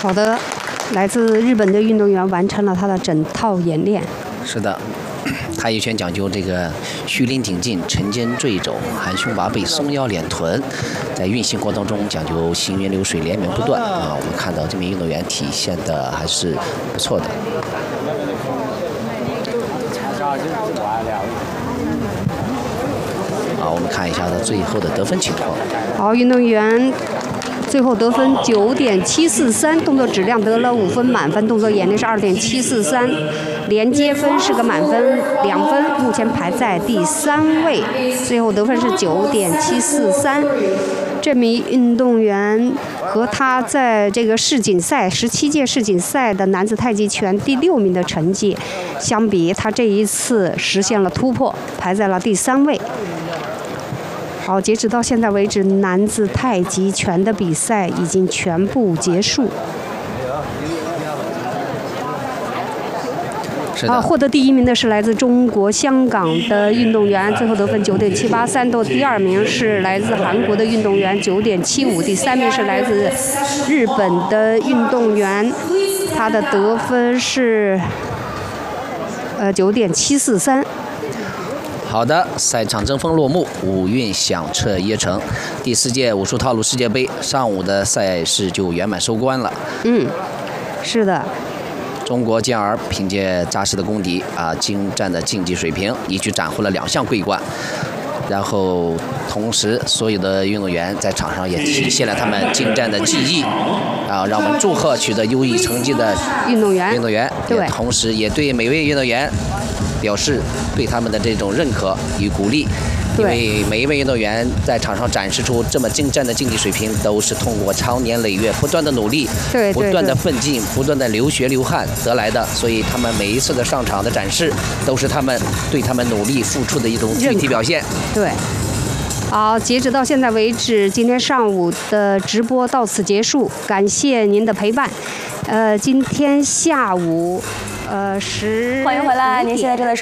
好的，来自日本的运动员完成了他的整套演练。 是的。太极拳讲究这个虚灵挺进、沉肩坠肘、含胸拔背、松腰敛臀，在运行过程中讲究行云流水、连绵不断啊。我们看到这名运动员体现的还是不错的。好，我们看一下他最后的得分情况。 好，运动员最后得分9.743，动作质量得了5分满分，动作演练是2.743，连接分是个满分2分，目前排在第3位，最后得分是9.743。这名运动员和他在这个世锦赛17届世锦赛的男子太极拳第6名的成绩相比，他这一次实现了突破，排在了第3位。好，截止到现在为止，男子太极拳的比赛已经全部结束。获得第1名的是来自中国香港的运动员，最后得分9.783。第2名是来自韩国的运动员9.75，第3名是来自日本的运动员，他的得分是9.743。 好的，赛场争锋落幕，五运响彻耶城，第4届武术套路世界杯上午的赛事就圆满收官了。 是的。 中国健儿凭借扎实的功底精湛的竞技水平，一举斩获了2项桂冠。然后，同时所有的运动员在场上也体现了他们精湛的技艺让我们祝贺取得优异成绩的运动员。 对， 同时也对每位运动员表示对他们的这种认可与鼓励，因为每一位运动员在场上展示出这么精湛的竞技水平，都是通过长年累月不断的努力、不断的奋进、不断的流血流汗得来的，所以他们每一次的上场的展示，都是他们对他们努力付出的一种具体表现。 对。好，截止到现在为止，今天上午的直播到此结束，感谢您的陪伴。今天下午， 欢迎回来，您现在正在